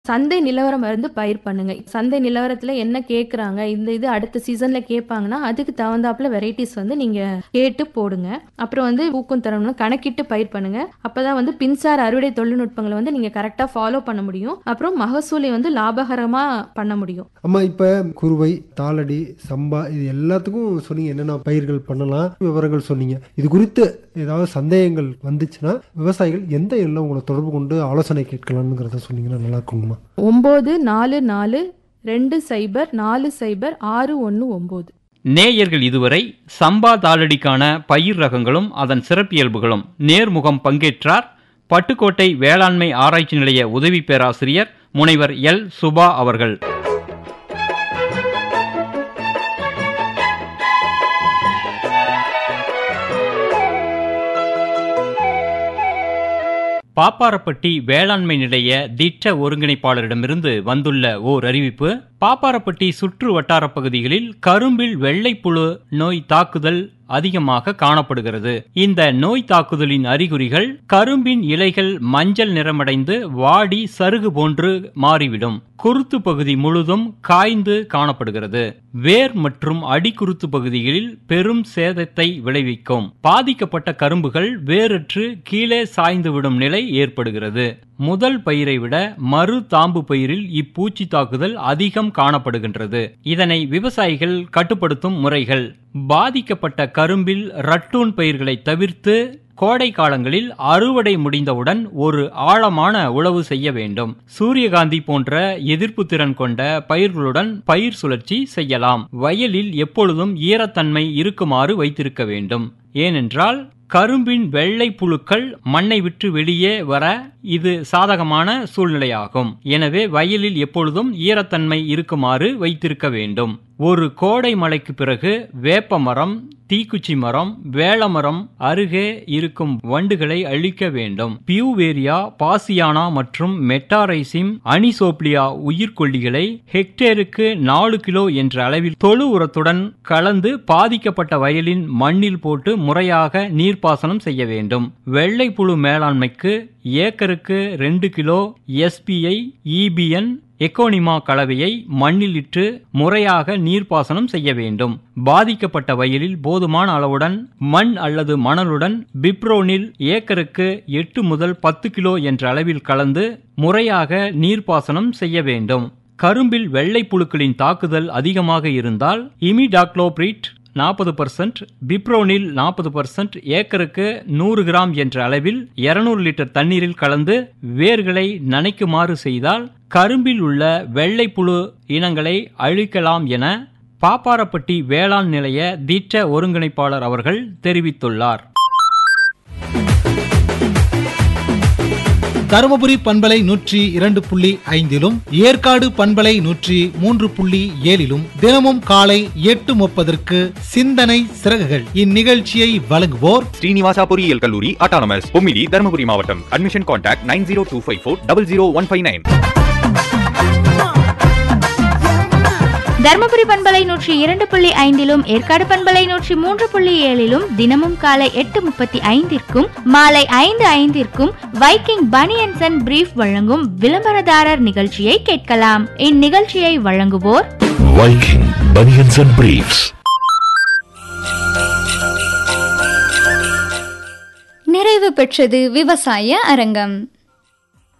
சந்தை நிலவரம் இருந்து பயிர் பண்ணுங்க. சந்தை நிலவரத்துல என்ன கேக்குறாங்க, இந்த இது அடுத்த சீசன்ல கேட்பாங்கன்னா அதுக்கு தகுந்தாப்புல வெரைட்டிஸ் நீங்க கேட்டு போடுங்க. அப்புறம் ஊக்கம் தரணும், கணக்கிட்டு பயிர் பண்ணுங்க. அப்பதான் பின்சார் அறுவடை தொழில்நுட்பங்களை நீங்க கரெக்டா ஃபாலோ பண்ண முடியும். அப்புறம் மகசூலை லாபகரமா பண்ண முடியும். அம்மா, இப்ப குறுவை, தாளடி, சம்பா இது எல்லாத்துக்கும் சொன்னீங்க என்னென்ன பயிர்கள் பண்ணலாம், விவரங்கள் சொன்னீங்க. இது குறித்து ஏதாவது சந்தேகங்கள் வந்துச்சுன்னா விவசாயிகள் எந்த எல்லாம் உங்களை தொடர்பு கொண்டு ஆலோசனை கேட்கலாம்ங்கிறத சொன்னீங்கன்னா நல்லா இருக்குங்கம்மா. 9442040619. நேயர்கள் இதுவரை சம்பா தாளடிக்கான பயிர் ரகங்களும் அதன் சிறப்பியல்புகளும் நேர்முகம் பங்கேற்றார் பட்டுக்கோட்டை வேளாண்மை ஆராய்ச்சி நிலைய உதவி பேராசிரியர் முனைவர் எல். சுபா அவர்கள். பாப்பாரப்பட்டி வேளாண்மை நிலைய திட்ட ஒருங்கிணைப்பாளரிடமிருந்து வந்துள்ள ஓர் அறிவிப்பு. பாப்பாரப்பட்டி சுற்று வட்டார பகுதிகளில் கரும்பில் வெள்ளைப்புழு நோய் தாக்குதல் அதிகமாக காணப்படுகிறது. இந்த நோய் தாக்குதலின் அறிகுறிகள் கரும்பின் இலைகள் மஞ்சள் நிறமடைந்து வாடி சருகு போன்று மாறிவிடும். குருத்து பகுதி முழுதும் காய்ந்து காணப்படுகிறது. வேர் மற்றும் அடிக்குருத்து பகுதிகளில் பெரும் சேதத்தை விளைவிக்கும். பாதிக்கப்பட்ட கரும்புகள் வேரற்று கீழே சாய்ந்துவிடும் நிலை ஏற்படுகிறது. முதல் பயிரை விட மறு தாம்பு பயிரில் இப்பூச்சி தாக்குதல் அதிகம் காணப்படுகின்றது. இதனை விவசாயிகள் கட்டுப்படுத்தும் முறைகள்: பாதிக்கப்பட்ட கரும்பில் ரட்டூன் பயிர்களை தவிர்த்து கோடை காலங்களில் அறுவடை முடிந்தவுடன் ஒரு ஆழமான உழவு செய்ய வேண்டும். சூரியகாந்தி போன்ற எதிர்ப்பு திறன் கொண்ட பயிர்களுடன் பயிர் சுழற்சி செய்யலாம். வயலில் எப்பொழுதும் ஈரத்தன்மை இருக்குமாறு வைத்திருக்க வேண்டும். ஏனென்றால் கரும்பின் வெள்ளை புழுக்கள் மண்ணை விட்டு வெளியே வர இது சாதகமான சூழ்நிலையாகும். எனவே வயலில் எப்பொழுதும் ஈரத்தன்மை இருக்குமாறு வைத்திருக்க வேண்டும். ஒரு கோடை மழைக்கு பிறகு வேப்ப மரம், தீக்குச்சி மரம், வேளமரம் அருகே இருக்கும் வண்டுகளை அழிக்க வேண்டும். பியூவேரியா, பாசியானா மற்றும் மெட்டாரைசிம், அனிசோப்லியா உயிர்கொல்லிகளை ஹெக்டேருக்கு 4 கிலோ என்ற அளவில் தொழு உரத்துடன் கலந்து பாதிக்கப்பட்ட வயலின் மண்ணில் போட்டு முறையாக நீர்ப்பாசனம் செய்ய வேண்டும். வெள்ளை புழு மேலாண்மைக்கு ஏக்கருக்கு 2 கிலோ SPI, EBN, எக்கோனிமா கலவையை மண்ணில் இட்டு முறையாக நீர்ப்பாசனம் செய்ய வேண்டும். பாதிக்கப்பட்ட வயலில் போதுமான அளவுடன் மண் அல்லது மணலுடன் பிப்ரோனில் ஏக்கருக்கு 8 முதல் 10 கிலோ என்ற அளவில் கலந்து முறையாக நீர்ப்பாசனம் செய்ய வேண்டும். கரும்பில் வெள்ளை புழுக்களின் தாக்குதல் அதிகமாக இருந்தால் இமிடாக்ளோபிரிட் 40%, பிப்ரோனில் 40%, ஏக்கருக்கு 100 கிராம் என்ற அளவில் 200 லிட்டர் தண்ணீரில் கலந்து வேர்களை நனைக்குமாறு செய்தால் கரும்பில் உள்ள வெள்ளைப்புழு இனங்களை அழிக்கலாம் என பாப்பாரப்பட்டி வேளாண் நிலைய திட்ட ஒருங்கிணைப்பாளர் அவர்கள் தெரிவித்துள்ளார். தருமபுரி பண்பலை 102.5 ஏற்காடு பண்பலை 103.7 தினமும் காலை 8:30 சிந்தனை சிறகுகள். இந்நிகழ்ச்சியை வழங்குவோர் ஸ்ரீனிவாசா பொறியியல் கல்லூரி அட்டானமஸ், பொம்மிலி, தருமபுரி மாவட்டம். Admission contact 9025400159. தர்மபுரி பண்பலை 102.5 ஏற்காடு பண்பலை 103.7 தினமும் காலை 8:35 மாலை 5:05 வைக்கிங் பனியன்ஸ் அண்ட் பிரீஃப் வழங்கும் விளம்பரதாரர் நிகழ்ச்சியை கேட்கலாம். இந்நிகழ்ச்சியை வழங்குவோர் வைக்கிங் பனியன்ஸ் அண்ட் பிரீஃப்ஸ். நிறைவு பெற்றது விவசாய அரங்கம்.